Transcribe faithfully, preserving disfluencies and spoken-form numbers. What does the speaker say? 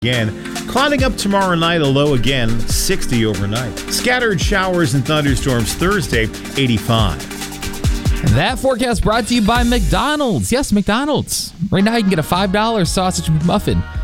Again, climbing up tomorrow night, a low again, sixty overnight. Scattered showers and thunderstorms Thursday, eighty-five. That forecast brought to you by McDonald's. Yes, McDonald's. Right now you can get a five dollar sausage McMuffin